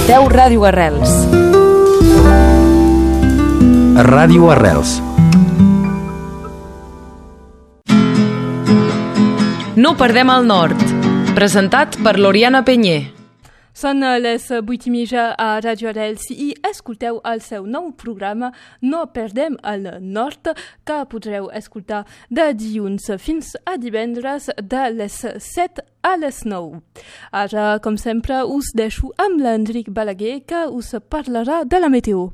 Escolteu Ràdio Arrels. Ràdio Arrels. No perdem el nord. Presentat per l'Oriana Penyer. Són les 8:30 a Ràdio Arrels i escolteu el seu nou programa No perdem el nord, que podreu escoltar de dilluns fins a divendres de les 7 a les 9. Ara, com sempre, us deixo amb l'Enric Balaguer, que us parlarà de la meteo.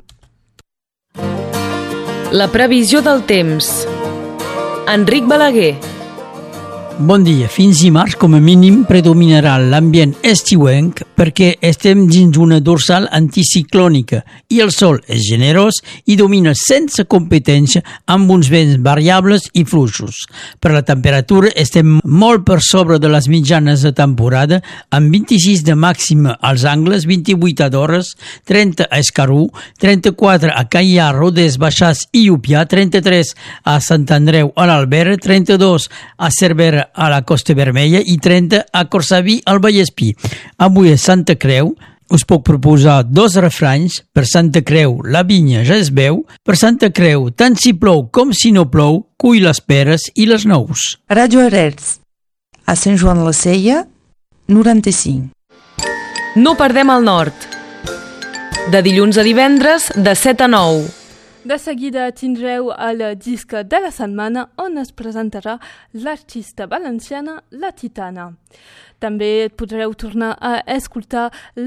La previsió del temps. Enric Balaguer. Bon dia. Fins dimarts, com a mínim, predominarà l'ambient estiuenc perquè estem dins d'una dorsal anticiclònica i el sol és generós i domina sense competència amb uns vents variables i fluixos. Per la temperatura estem molt per sobre de les mitjanes de temporada, amb 26 de màxima als Angles, 28 a Dores, 30 a Escarú, 34 a Caià, Rodés, Baixàs i Llupià, 33 a Sant Andreu a l'Albera, 32 a Cervera a la Costa Vermella i 30 a Corçaví al Vallespí. Avui a Santa Creu us puc proposar dos refranys. Per Santa Creu la vinya ja es veu, per Santa Creu tant si plou com si no plou, cull les peres i les nous. Ràdio Arrels, a Sant Joan la Sella, 95. No perdem el nord. De dilluns a divendres, de 7 a 9. De seguida tindreu el disc de la setmana, on es presentarà l'artista valenciana La Titana. També podreu tornar a escoltar